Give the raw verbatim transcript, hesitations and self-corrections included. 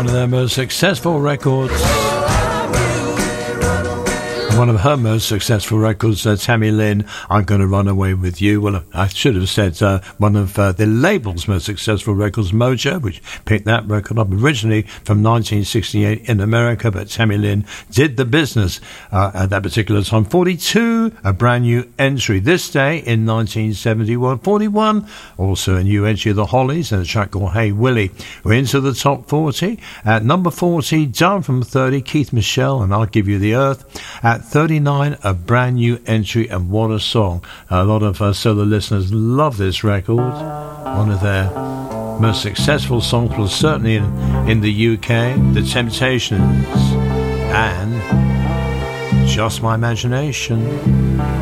of their most successful records. One of her most successful records, uh, Tammy Lynn, I'm Gonna Run Away With You. Well, I should have said uh, one of uh, the label's most successful records, Mojo, which picked that record up originally from nineteen sixty-eight in America, but Tammy Lynn did the business uh, at that particular time. forty-two, a brand new entry this day in nineteen seventy-one. forty-one, also a new entry of the Hollies and a track called Hey Willie. We're into the top forty. At number forty, down from thirty, Keith Michelle and I'll Give You the Earth. At thirty-nine, a brand new entry, and what a song. A lot of uh, solo listeners love this record. One of their most successful songs was certainly in, in the U K, The Temptations and Just My Imagination.